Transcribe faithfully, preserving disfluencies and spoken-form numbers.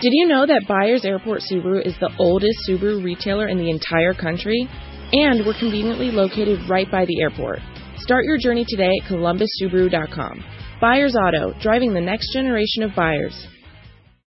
Did you know that Byers Airport Subaru is the oldest Subaru retailer in the entire country? And we're conveniently located right by the airport. Start your journey today at columbus subaru dot com. Byers Auto, driving the next generation of buyers.